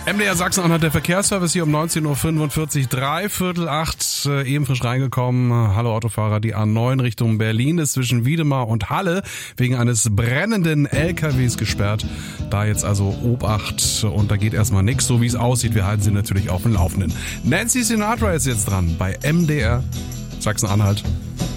MDR Sachsen-Anhalt, der Verkehrsservice hier um 19.45 Uhr, 7:45, eben frisch reingekommen. Hallo Autofahrer, die A9 Richtung Berlin ist zwischen Wiedemar und Halle wegen eines brennenden LKWs gesperrt. Da jetzt also Obacht und da geht erstmal nichts, so wie es aussieht. Wir halten Sie natürlich auf dem Laufenden. Nancy Sinatra ist jetzt dran bei MDR Sachsen-Anhalt.